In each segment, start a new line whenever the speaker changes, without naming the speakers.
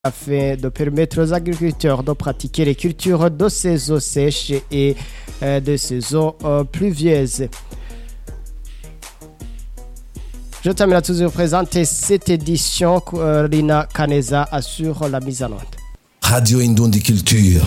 afin de permettre aux agriculteurs de pratiquer les cultures de saison sèche et de saison pluvieuse. Je termine à toujours présenter cette édition. Rina Kaneza assure la mise en onde.
Radio Indondi Culture.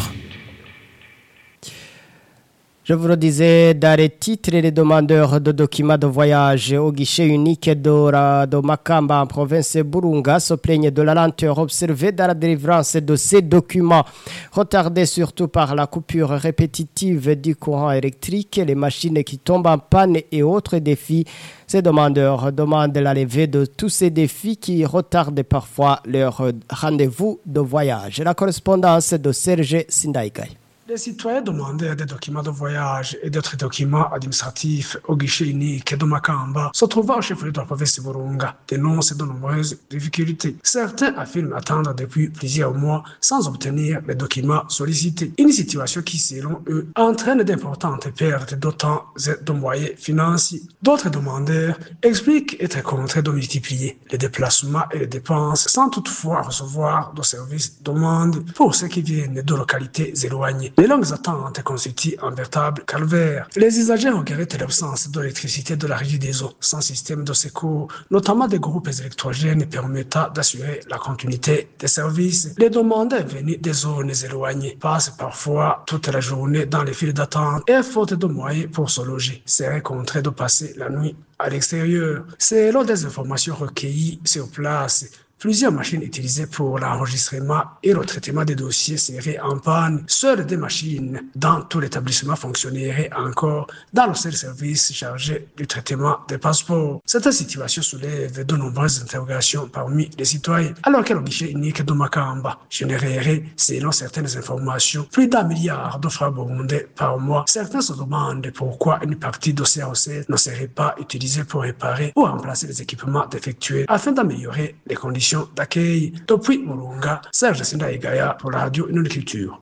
Je vous le disais, dans les titres, les demandeurs de documents de voyage au guichet unique de Makamba en province Burunga se plaignent de la lenteur observée dans la délivrance de ces documents, retardés surtout par la coupure répétitive du courant électrique, les machines qui tombent en panne et autres défis. Ces demandeurs demandent la levée de tous ces défis qui retardent parfois leur rendez-vous de voyage. La correspondance de Serge Sindaïgaï.
Les citoyens demandeurs des documents de voyage et d'autres documents administratifs au guichet unique de Makamba se trouvant au chef-lieu de la province de Burunga dénoncent de nombreuses difficultés. Certains affirment attendre depuis plusieurs mois sans obtenir les documents sollicités. Une situation qui, selon eux, entraîne d'importantes pertes de temps et de moyens financiers. D'autres demandeurs expliquent être contraints de multiplier les déplacements et les dépenses sans toutefois recevoir de services demandés pour ceux qui viennent de localités éloignées. Les longues attentes constituent un véritable calvaire. Les usagers regrettent l'absence d'électricité de la régie des eaux, sans système de secours, notamment des groupes électrogènes permettant d'assurer la continuité des services. Les demandeurs venus des zones éloignées passent parfois toute la journée dans les files d'attente et faute de moyens pour se loger, seraient contraints de passer la nuit à l'extérieur. Selon des informations recueillies sur place, plusieurs machines utilisées pour l'enregistrement et le traitement des dossiers seraient en panne. Seules des machines dans tout l'établissement fonctionneraient encore dans le seul service chargé du traitement des passeports. Cette situation soulève de nombreuses interrogations parmi les citoyens, alors que le guichet unique de Makamba générerait, selon certaines informations, plus d'1 milliard de francs burundais par mois. Certains se demandent pourquoi une partie de ces recettes ne serait pas utilisée pour réparer ou remplacer les équipements défectueux afin d'améliorer les conditions d'accueil. Depuis Burunga, Serge Sindaïgaïa pour la radio Indondi Culture.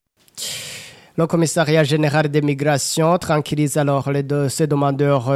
Le commissariat général des migrations tranquillise alors ces demandeurs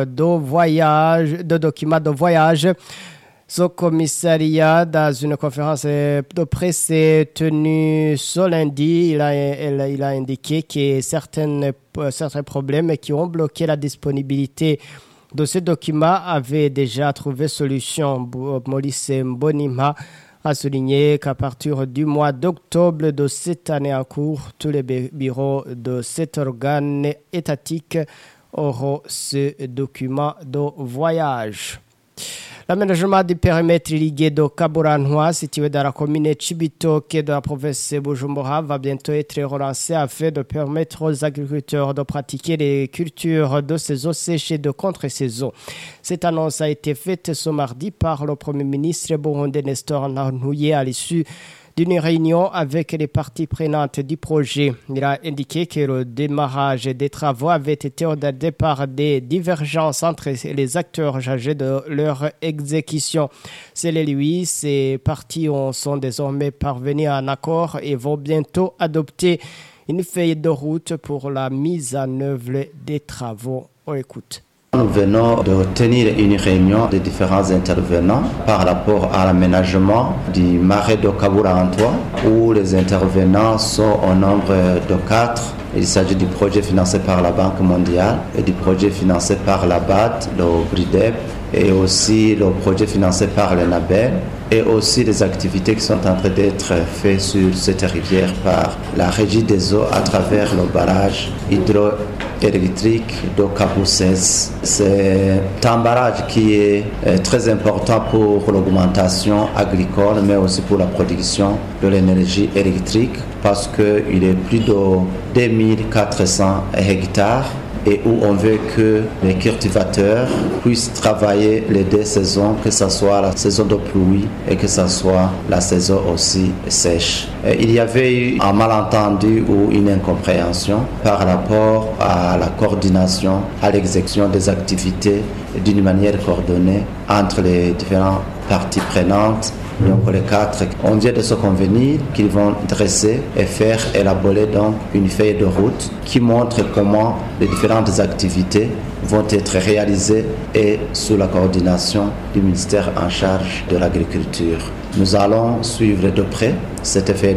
de documents de voyage. Ce commissariat, dans une conférence de presse tenue ce lundi, il a indiqué que certains problèmes qui ont bloqué la disponibilité de ces documents avaient déjà trouvé solution. Maurice Mbonima a souligné qu'à partir du mois d'octobre de cette année en cours, tous les bureaux de cet organe étatique auront ce document de voyage. L'aménagement du périmètre irrigué de Kaburanwa, situé dans la commune Chibitoke de la province de Bujumbura, va bientôt être relancé afin de permettre aux agriculteurs de pratiquer les cultures de saison sèche et de contre-saison. Cette annonce a été faite ce mardi par le Premier ministre burundais Nestor Ntahontuye à l'issue d'une réunion avec les parties prenantes du projet. Il a indiqué que le démarrage des travaux avait été ordonné par des divergences entre les acteurs chargés de leur exécution. Selon lui, ces parties sont désormais parvenues à un accord et vont bientôt adopter une feuille de route pour la mise en œuvre des travaux. On écoute.
Nous venons de tenir une réunion des différents intervenants par rapport à l'aménagement du marais de Kaburanwa où les intervenants sont au nombre de 4. Il s'agit du projet financé par la Banque mondiale et du projet financé par la BAD, le BRIDEP, et aussi le projet financé par le NABEL et aussi les activités qui sont en train d'être faites sur cette rivière par la Régie des eaux à travers le barrage hydroélectrique de Kabu 16. C'est un barrage qui est très important pour l'augmentation agricole mais aussi pour la production de l'énergie électrique parce qu'il est plus de 2400 hectares et où on veut que les cultivateurs puissent travailler les 2 saisons, que ce soit la saison de pluie et que ce soit la saison aussi sèche. Et il y avait eu un malentendu ou une incompréhension par rapport à la coordination, à l'exécution des activités d'une manière coordonnée entre les différentes parties prenantes. Donc les 4, on vient de se convenir qu'ils vont dresser et faire élaborer donc une feuille de route qui montre comment les différentes activités vont être réalisées et sous la coordination du ministère en charge de l'agriculture. Nous allons suivre de près cet effet